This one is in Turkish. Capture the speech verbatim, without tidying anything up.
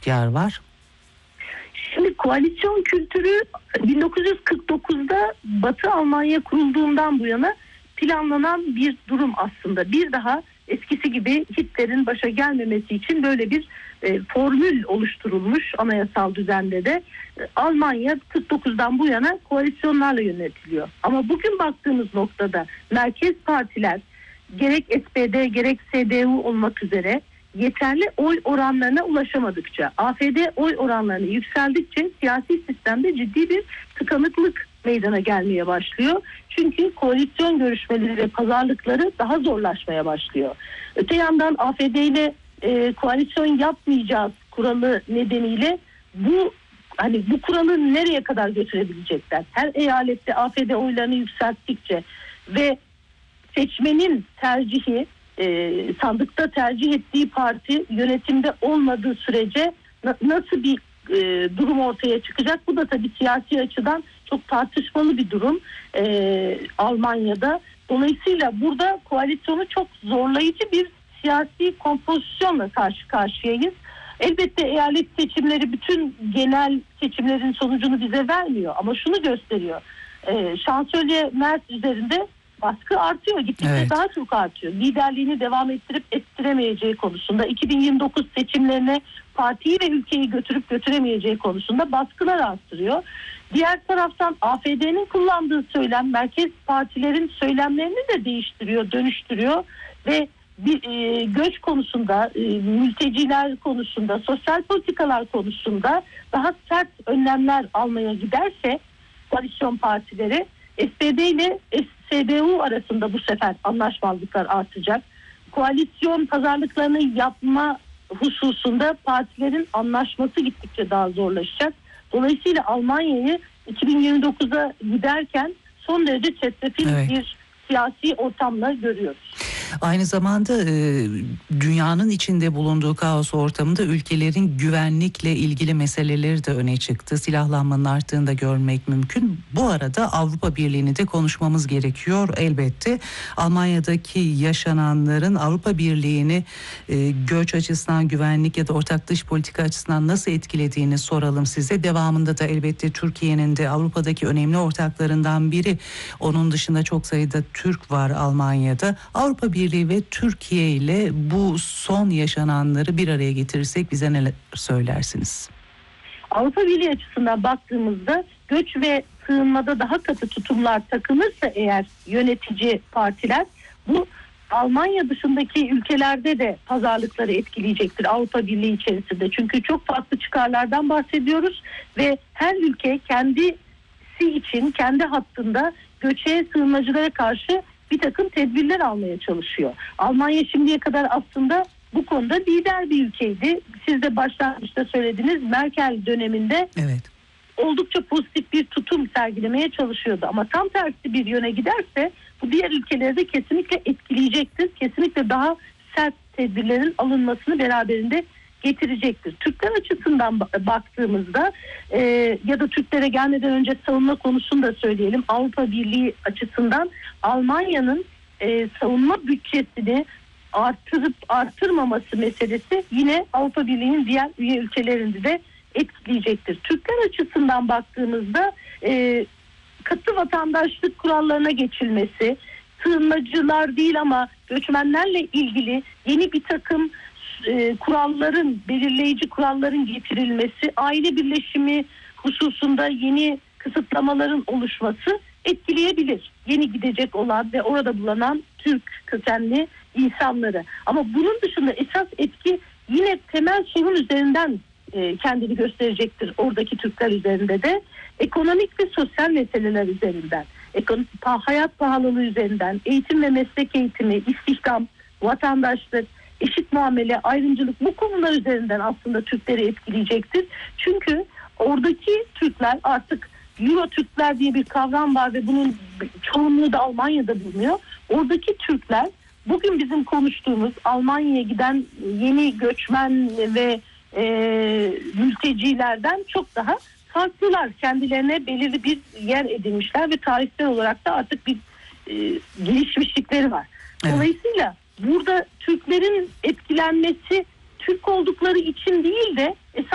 yer var? Şimdi koalisyon kültürü bin dokuz yüz kırk dokuzda Batı Almanya kurulduğundan bu yana planlanan bir durum aslında. Bir daha eskisi gibi Hitler'in başa gelmemesi için böyle bir e, formül oluşturulmuş anayasal düzende de. E, Almanya kırk dokuzdan bu yana koalisyonlarla yönetiliyor. Ama bugün baktığımız noktada merkez partiler gerek S P D gerek C D U olmak üzere yeterli oy oranlarına ulaşamadıkça, A F D oy oranlarını yükseldikçe siyasi sistemde ciddi bir tıkanıklık meydana gelmeye başlıyor. Çünkü koalisyon görüşmeleri ve pazarlıkları daha zorlaşmaya başlıyor. Öte yandan A F D ile e, koalisyon yapmayacağız kuralı nedeniyle bu hani bu kuralı nereye kadar götürebilecekler? Her eyalette A F D oylarını yükselttikçe ve seçmenin tercihi e, sandıkta tercih ettiği parti yönetimde olmadığı sürece na, nasıl bir e, durum ortaya çıkacak? Bu da tabii siyasi açıdan çok tartışmalı bir durum e, Almanya'da. Dolayısıyla burada koalisyonu çok zorlayıcı bir siyasi kompozisyonla karşı karşıyayız. Elbette eyalet seçimleri bütün genel seçimlerin sonucunu bize vermiyor ama şunu gösteriyor. E, Şansölye Merz üzerinde baskı artıyor. Gittikçe evet. daha çok artıyor. Liderliğini devam ettirip ettiremeyeceği konusunda, iki bin yirmi dokuz seçimlerine partiyi ve ülkeyi götürüp götüremeyeceği konusunda baskılar arttırıyor. Diğer taraftan A F D'nin kullandığı söylem merkez partilerin söylemlerini de değiştiriyor, dönüştürüyor ve bir e, göç konusunda, e, mülteciler konusunda, sosyal politikalar konusunda daha sert önlemler almaya giderse koalisyon partileri S P D ile C D U arasında bu sefer anlaşmazlıklar artacak. Koalisyon pazarlıklarını yapma hususunda partilerin anlaşması gittikçe daha zorlaşacak. Dolayısıyla Almanya'yı iki bin yirmi dokuza giderken son derece çetrefil evet. bir siyasi ortamla görüyoruz. Aynı zamanda e, dünyanın içinde bulunduğu kaos ortamında ülkelerin güvenlikle ilgili meseleleri de öne çıktı. Silahlanmanın arttığını da görmek mümkün. Bu arada Avrupa Birliği'ni de konuşmamız gerekiyor elbette. Almanya'daki yaşananların Avrupa Birliği'ni e, göç açısından, güvenlik ya da ortak dış politika açısından nasıl etkilediğini soralım size. Devamında da elbette Türkiye'nin de Avrupa'daki önemli ortaklarından biri. Onun dışında çok sayıda Türk var Almanya'da. Avrupa Birliği ve Türkiye ile bu son yaşananları bir araya getirirsek bize neler söylersiniz? Avrupa Birliği açısından baktığımızda göç ve sığınmada daha katı tutumlar takılırsa eğer yönetici partiler bu Almanya dışındaki ülkelerde de pazarlıkları etkileyecektir Avrupa Birliği içerisinde. Çünkü çok farklı çıkarlardan bahsediyoruz ve her ülke kendisi için kendi hattında göçe, sığınmacılara karşı bir takım tedbirler almaya çalışıyor. Almanya şimdiye kadar aslında bu konuda lider bir ülkeydi. Siz de başlangıçta söylediniz, Merkel döneminde evet. oldukça pozitif bir tutum sergilemeye çalışıyordu. Ama tam tersi bir yöne giderse bu diğer ülkeleri de kesinlikle etkileyecektir. Kesinlikle daha sert tedbirlerin alınmasını beraberinde getirecektir. Türkler açısından baktığımızda e, ya da Türklere gelmeden önce savunma konusunu da söyleyelim. Avrupa Birliği açısından Almanya'nın e, savunma bütçesini artırıp artırmaması meselesi yine Avrupa Birliği'nin diğer üye ülkelerinde de etkileyecektir. Türkler açısından baktığımızda e, katı vatandaşlık kurallarına geçilmesi, sığınmacılar değil ama göçmenlerle ilgili yeni bir takım e, kuralların, belirleyici kuralların getirilmesi, aile birleşimi hususunda yeni kısıtlamaların oluşması etkileyebilir. Yeni gidecek olan ve orada bulunan Türk kökenli insanları. Ama bunun dışında esas etki yine temel sorun üzerinden e, kendini gösterecektir. Oradaki Türkler üzerinde de ekonomik ve sosyal meseleler üzerinden, ekon- hayat pahalılığı üzerinden, eğitim ve meslek eğitimi, istihdam, vatandaşlık, eşit muamele, ayrımcılık, bu konular üzerinden aslında Türkleri etkileyecektir. Çünkü oradaki Türkler artık Euro Türkler diye bir kavram var ve bunun çoğunluğu da Almanya'da bulunuyor. Oradaki Türkler bugün bizim konuştuğumuz Almanya'ya giden yeni göçmen ve e, mültecilerden çok daha farklılar. Kendilerine belirli bir yer edinmişler ve tarihsel olarak da artık bir e, gelişmişlikleri var. Dolayısıyla burada Türklerin etkilenmesi Türk oldukları için değil de esas